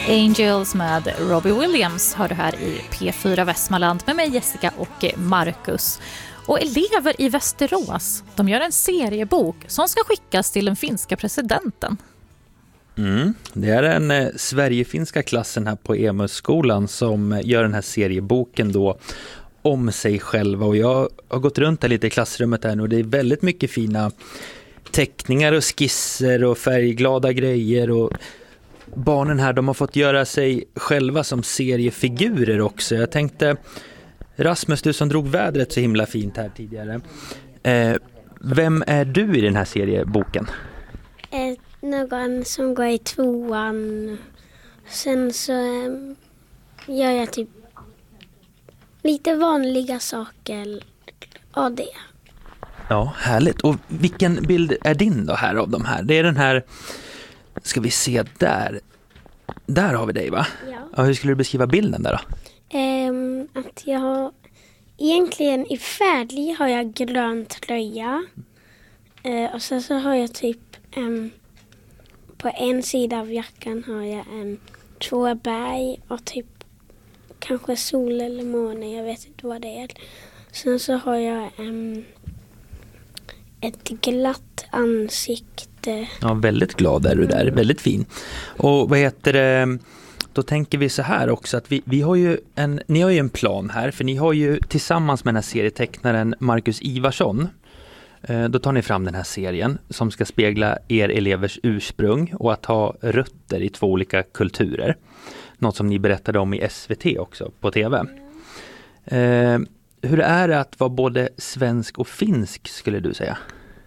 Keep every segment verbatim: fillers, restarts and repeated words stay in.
Angels med Robbie Williams har du här i P fyra Västmanland med mig Jessica och Marcus. Och elever i Västerås, de gör en seriebok som ska skickas till den finska presidenten. Mm, det är den eh, Sverigefinska klassen här på E M U S-skolan som gör den här serieboken då om sig själva. Och jag har gått runt här lite i klassrummet här nu och det är väldigt mycket fina teckningar och skisser och färgglada grejer. Och barnen här, de har fått göra sig själva som seriefigurer också. Jag tänkte, Rasmus, du som drog vädret så himla fint här tidigare. Eh, vem är du i den här serieboken? Eh, någon som går i tvåan. Sen så eh, gör jag typ lite vanliga saker av det. Ja, härligt. Och vilken bild är din då här av de här? Det är den här, ska vi se där. Där har vi dig, va? Ja. Ja, hur skulle du beskriva bilden där då? Um, att jag har, egentligen i färdig har jag grön tröja. Uh, och sen så har jag typ um, på en sida av jackan har jag um, två berg och typ kanske sol eller måne, jag vet inte vad det är. Sen så har jag um, ett glatt ansikte. Ja, väldigt glad är du där, väldigt fin. Och vad heter det, då tänker vi så här också att vi, vi har ju en, ni har ju en plan här, för ni har ju tillsammans med den här serietecknaren Marcus Ivarsson, eh, då tar ni fram den här serien som ska spegla er elevers ursprung och att ha rötter i två olika kulturer. Något som ni berättade om i S V T också på tv. Eh, hur är det att vara både svensk och finsk, skulle du säga?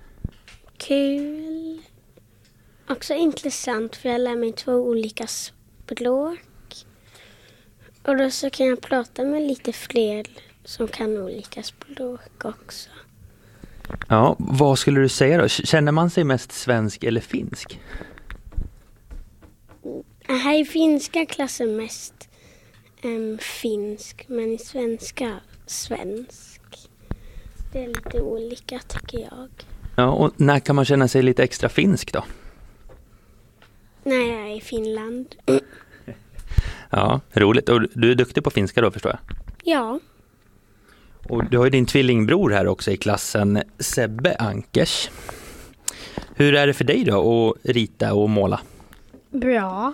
Kul. Också intressant för jag lär mig två olika språk. Och då så kan jag prata med lite fler som kan olika språk också. Ja, vad skulle du säga då? Känner man sig mest svensk eller finsk? Här i finska klassen mest um, finsk, men i svenska svensk. Det är lite olika tycker jag. Ja, och när kan man känna sig lite extra finsk då? När jag är i Finland. Ja, roligt. Och du är duktig på finska då, förstår jag? Ja. Och du har ju din tvillingbror här också i klassen, Sebbe Ankers. Hur är det för dig då att rita och måla? Bra.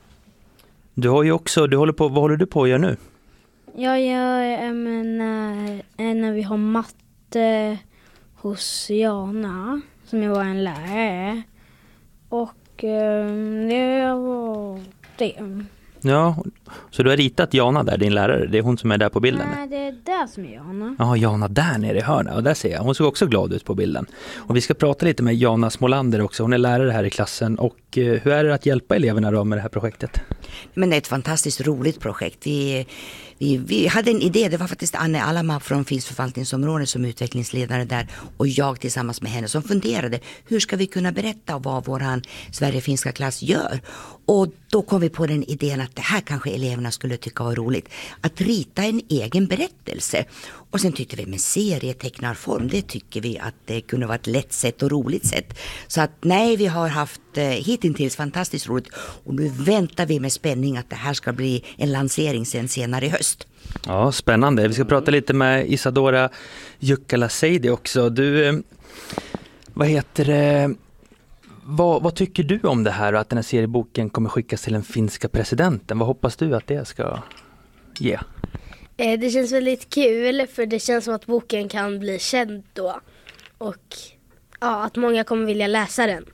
Du har ju också, du håller på, vad håller du på att göra nu? Jag gör en, en, när vi har matte hos Jana, som jag var en lärare. Och det var det. Ja, så du har ritat Jana där, din lärare. Det är hon som är där på bilden. Nej, det är där som är Jana. Ja, Jana där nere i hörnet. Och där ser jag. Hon såg också glad ut på bilden. Och vi ska prata lite med Jana Smolander också. Hon är lärare här i klassen. Och hur är det att hjälpa eleverna då med det här projektet? Men det är ett fantastiskt roligt projekt. Vi, vi, vi hade en idé. Det var faktiskt Anne Alama från Finns förvaltningsområdet som utvecklingsledare där. Och jag tillsammans med henne som funderade. Hur ska vi kunna berätta vad våran Sverigefinska klass gör? Och då kom vi på den idén att det här kanske eleverna skulle tycka var roligt. Att rita en egen berättelse. Och sen tyckte vi med serietecknarform, det tycker vi att det kunde vara ett lätt sätt och roligt sätt. Så att nej, vi har haft eh, hittills fantastiskt roligt. Och nu väntar vi med spänning att det här ska bli en lansering sen senare i höst. Ja, spännande. Vi ska prata lite med Isadora Jukkala-Seidi också. Du, eh, vad heter det... Vad, vad tycker du om det här och att den här serieboken kommer skickas till den finska presidenten? Vad hoppas du att det ska ge? Eh, det känns väldigt kul för det känns som att boken kan bli känd då. Och ja, att många kommer vilja läsa den.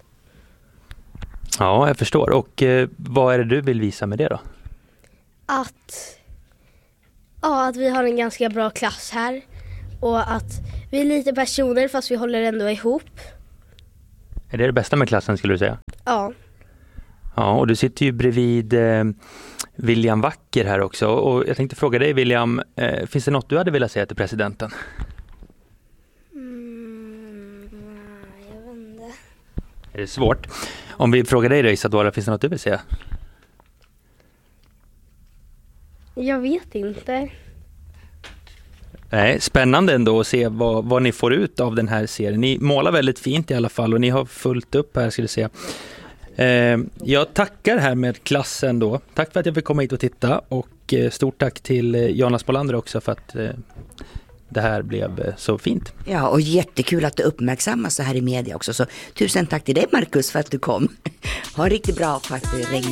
Ja, jag förstår. Och eh, vad är det du vill visa med det då? Att, ja, att vi har en ganska bra klass här. Och att vi är lite personer fast vi håller ändå ihop. Är det det bästa med klassen, skulle du säga? Ja. Ja, och du sitter ju bredvid eh, William Wacker här också. Och jag tänkte fråga dig, William, eh, finns det något du hade velat säga till presidenten? Mm, nej, jag vet inte. Är det svårt? Om vi frågar dig då, Isadora, finns det något du vill säga? Jag vet inte. Nej, spännande ändå att se vad, vad ni får ut av den här serien. Ni målar väldigt fint i alla fall och ni har fullt upp här, ska du säga. Eh, jag tackar här med klassen då. Tack för att jag fick komma hit och titta. Och eh, stort tack till eh, Jana Spolander också för att eh, det här blev eh, så fint. Ja, och jättekul att du uppmärksammas så här i media också. Så tusen tack till dig, Marcus, för att du kom. Ha en riktigt bra fart.